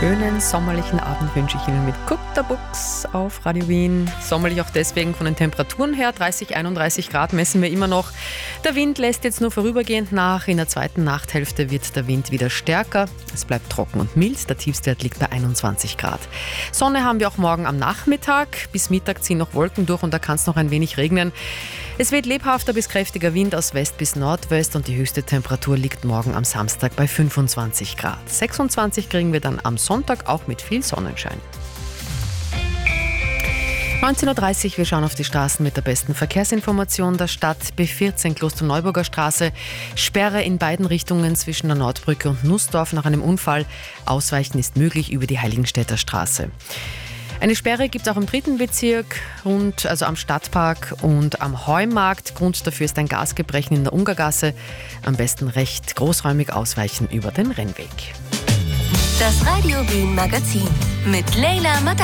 Schönen sommerlichen Abend wünsche ich Ihnen mit Kutterbux auf Radio Wien. Sommerlich auch deswegen von den Temperaturen her. 30, 31 Grad messen wir immer noch. Der Wind lässt jetzt nur vorübergehend nach. In der zweiten Nachthälfte wird der Wind wieder stärker. Es bleibt trocken und mild. Der Tiefstwert liegt bei 21 Grad. Sonne haben wir auch morgen am Nachmittag. Bis Mittag ziehen noch Wolken durch und da kann es noch ein wenig regnen. Es weht lebhafter bis kräftiger Wind aus West bis Nordwest und die höchste Temperatur liegt morgen am Samstag bei 25 Grad. 26 kriegen wir dann am Sonntag auch mit viel Sonnenschein. 19.30 Uhr, wir schauen auf die Straßen mit der besten Verkehrsinformation der Stadt. B14 Klosterneuburger Straße, Sperre in beiden Richtungen zwischen der Nordbrücke und Nussdorf nach einem Unfall. Ausweichen ist möglich über die Heiligenstädter Straße. Eine Sperre gibt es auch im 3. Bezirk, also am Stadtpark und am Heumarkt. Grund dafür ist ein Gasgebrechen in der Ungargasse. Am besten recht großräumig ausweichen über den Rennweg. Das Radio Wien Magazin mit Leila Madani.